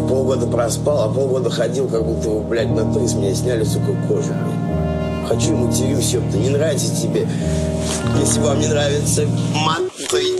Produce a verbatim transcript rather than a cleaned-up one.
полгода проспал, а полгода ходил, как будто, блядь, на то из меня сняли, сука, кожу, блядь. Хочу и матерюсь, ёпта, не нравится тебе. Если вам не нравится мат, то